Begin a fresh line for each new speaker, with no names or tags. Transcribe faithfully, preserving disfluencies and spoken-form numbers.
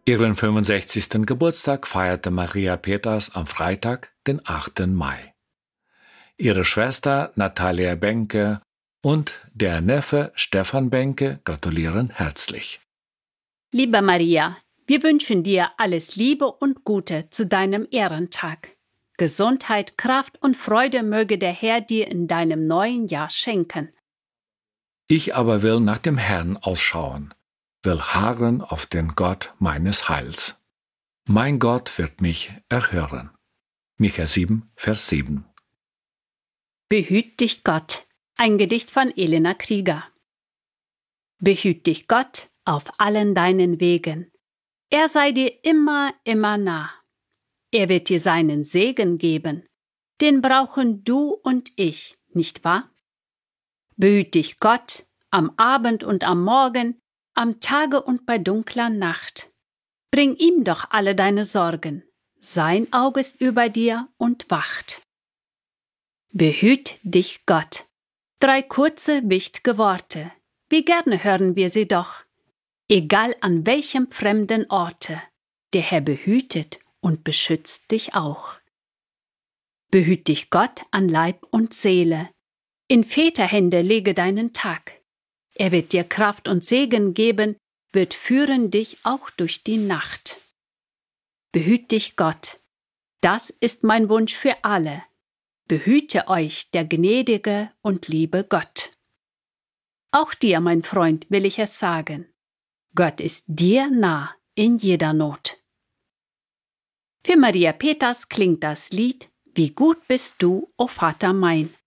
Ihren fünfundsechzigsten Geburtstag feierte Maria Peters am Freitag, den achten Mai. Ihre Schwester Natalia Benke und der Neffe Stefan Benke gratulieren herzlich.
Liebe Maria, wir wünschen dir alles Liebe und Gute zu deinem Ehrentag. Gesundheit, Kraft und Freude möge der Herr dir in deinem neuen Jahr schenken.
Ich aber will nach dem Herrn ausschauen, will harren auf den Gott meines Heils. Mein Gott wird mich erhören. Micha sieben, Vers sieben.
Behüt dich Gott. Ein Gedicht von Elena Krieger. Behüt dich Gott auf allen deinen Wegen. Er sei dir immer, immer nah. Er wird dir seinen Segen geben. Den brauchen du und ich, nicht wahr? Behüt dich Gott am Abend und am Morgen, am Tage und bei dunkler Nacht. Bring ihm doch alle deine Sorgen. Sein Auge ist über dir und wacht. Behüt dich Gott. Drei kurze, wichtige Worte. Wie gerne hören wir sie doch. Egal an welchem fremden Orte, der Herr behütet und beschützt dich auch. Behüt dich Gott an Leib und Seele. In Väterhände lege deinen Tag. Er wird dir Kraft und Segen geben, wird führen dich auch durch die Nacht. Behüt dich Gott. Das ist mein Wunsch für alle. Behüte euch der gnädige und liebe Gott. Auch dir, mein Freund, will ich es sagen. Gott ist dir nah in jeder Not. Für Maria Peters klingt das Lied Wie gut bist du, o Vater mein,